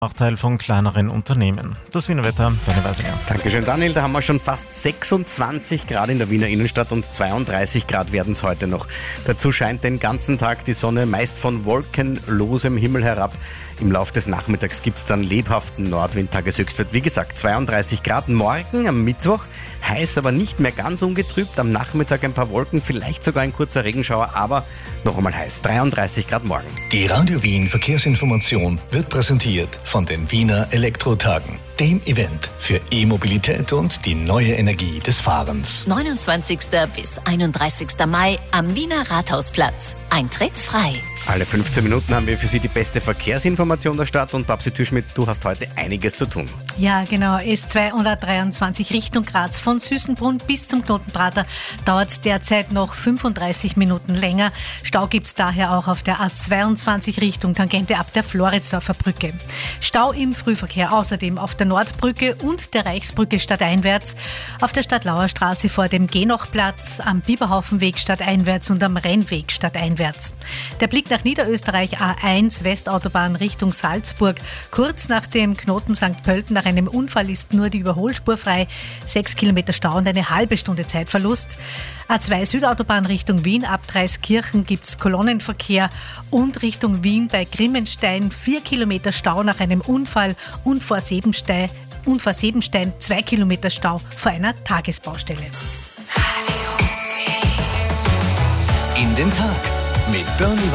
Nachteil von kleineren Unternehmen. Das Wiener Wetter, Bernie Weisinger. Dankeschön, Daniel. Da haben wir schon fast 26 Grad in der Wiener Innenstadt und 32 Grad werden es heute noch. Dazu scheint den ganzen Tag die Sonne meist von wolkenlosem Himmel herab. Im Laufe des Nachmittags gibt es dann lebhaften Nordwind, Tageshöchstwert. Wie gesagt, 32 Grad. Morgen am Mittwoch, heiß, aber nicht mehr ganz ungetrübt. Am Nachmittag ein paar Wolken, vielleicht sogar ein kurzer Regenschauer, aber noch einmal heiß. 33 Grad morgen. Die Radio Wien Verkehrsinformation wird präsentiert von den Wiener Elektrotagen, dem Event für E-Mobilität und die neue Energie des Fahrens. 29. bis 31. Mai am Wiener Rathausplatz. Eintritt frei. Alle 15 Minuten haben wir für Sie die beste Verkehrsinformation der Stadt und Babsi Türschmidt, du hast heute einiges zu tun. Ja, genau. S2 und A23 Richtung Graz von Süßenbrunn bis zum Knotenprater dauert derzeit noch 35 Minuten länger. Stau gibt's daher auch auf der A22 Richtung Tangente ab der Floridsdorfer Brücke. Stau im Frühverkehr außerdem auf der Nordbrücke und der Reichsbrücke stadteinwärts, auf der Stadtlauer Straße vor dem Genochplatz, am Biberhaufenweg stadteinwärts und am Rennweg stadteinwärts. Der Blick nach Niederösterreich A1 Westautobahn Richtung Salzburg. Kurz nach dem Knoten St. Pölten nach einem Unfall ist nur die Überholspur frei. 6 Kilometer Stau und eine halbe Stunde Zeitverlust. A2 Südautobahn Richtung Wien ab Dreiskirchen gibt's Kolonnenverkehr und Richtung Wien bei Grimmenstein 4 Kilometer Stau nach einem Unfall und vor Sebenstein 2 Kilometer Stau vor einer Tagesbaustelle. In den Tag mit Bernie